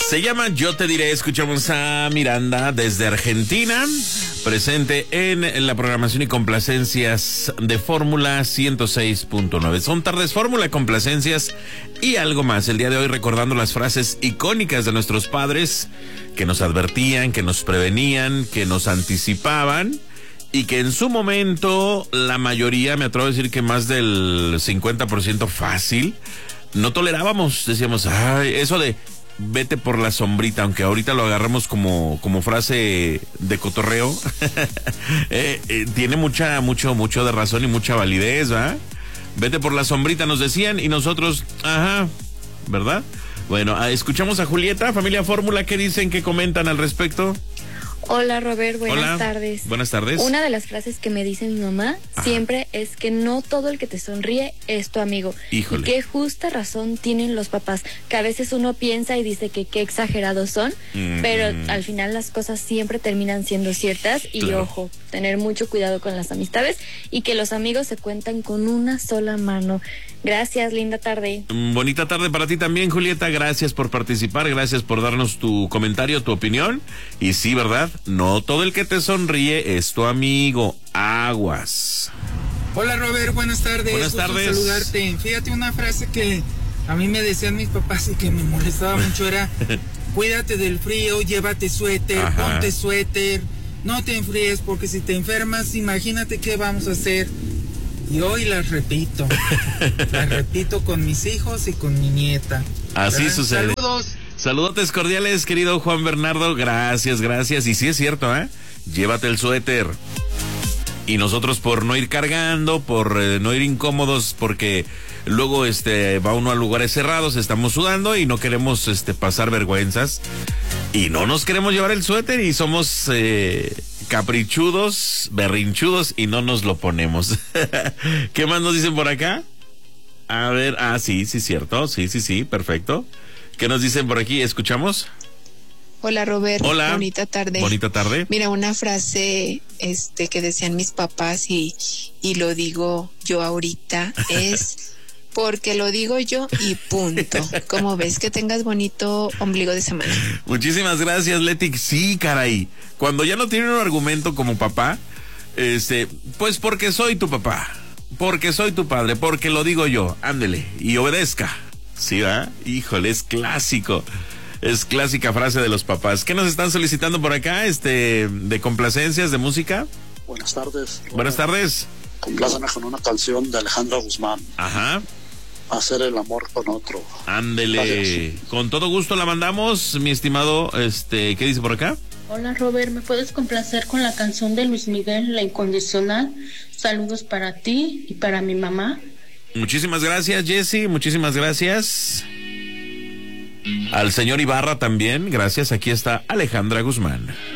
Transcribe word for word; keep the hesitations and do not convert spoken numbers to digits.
Se llama Yo Te Diré. Escuchamos a Miranda desde Argentina, presente en la programación y complacencias de Fórmula ciento seis punto nueve. Son tardes Fórmula, complacencias y algo más. El día de hoy recordando las frases icónicas de nuestros padres que nos advertían, que nos prevenían, que nos anticipaban y que en su momento la mayoría, me atrevo a decir que más del cincuenta por ciento fácil, no tolerábamos. Decíamos, ay, eso de vete por la sombrita, aunque ahorita lo agarramos como, como frase de cotorreo, eh, eh, tiene mucha, mucho, mucho de razón y mucha validez, ¿verdad? Vete por la sombrita, nos decían, y nosotros, ajá, ¿verdad? Bueno, escuchamos a Julieta, familia Fórmula, ¿qué dicen, qué comentan al respecto? Hola Robert, buenas Hola. tardes. Buenas tardes. Una de las frases que me dice mi mamá Ajá. siempre es que no todo el que te sonríe es tu amigo. Híjole. Y qué justa razón tienen los papás, que a veces uno piensa y dice que qué exagerados son, mm. pero al final las cosas siempre terminan siendo ciertas y claro. ojo, tener mucho cuidado con las amistades y que los amigos se cuentan con una sola mano. Gracias, linda tarde. Bonita tarde para ti también, Julieta. Gracias por participar, gracias por darnos tu comentario, tu opinión. Y sí, ¿verdad? No todo el que te sonríe es tu amigo. Aguas. Hola, Robert, buenas tardes. Buenas Gusto tardes. saludarte. Fíjate, una frase que a mí me decían mis papás y que me molestaba mucho era: cuídate del frío, llévate suéter, Ajá. ponte suéter, no te enfríes porque si te enfermas, imagínate qué vamos a hacer. Y hoy las repito, las repito con mis hijos y con mi nieta. Así ¿verdad? sucede. Saludos. Saludotes cordiales, querido Juan Bernardo. Gracias, gracias. Y sí es cierto, ¿eh? Llévate el suéter. Y nosotros por no ir cargando, por eh, no ir incómodos, porque luego este va uno a lugares cerrados, estamos sudando y no queremos este pasar vergüenzas. Y no nos queremos llevar el suéter y somos eh, caprichudos, berrinchudos y no nos lo ponemos. ¿Qué más nos dicen por acá? A ver, ah, sí, sí, cierto. Sí, sí, sí, perfecto. ¿Qué nos dicen por aquí? ¿Escuchamos? Hola, Robert. Hola. Bonita tarde. Bonita tarde. Mira, una frase este que decían mis papás y, y lo digo yo ahorita es porque lo digo yo y punto. ¿Cómo ves? Que tengas bonito ombligo de semana. Muchísimas gracias, Leti. Sí, caray. Cuando ya no tienen un argumento como papá, este, pues porque soy tu papá, porque soy tu padre, porque lo digo yo, ándele y obedezca. Sí, ¿verdad? Híjole, es clásico. Es clásica frase de los papás. ¿Qué nos están solicitando por acá? Este, de complacencias, de música. Buenas tardes. Buenas tardes. Compláceme con una canción de Alejandra Guzmán. Ajá. Hacer el amor con otro. Ándele. Gracias. Con todo gusto la mandamos, mi estimado. Este, ¿qué dice por acá? Hola, Robert, ¿me puedes complacer con la canción de Luis Miguel, La Incondicional? Saludos para ti y para mi mamá. Muchísimas gracias, Jessy. Muchísimas gracias. Al señor Ibarra también, gracias. Aquí está Alejandra Guzmán.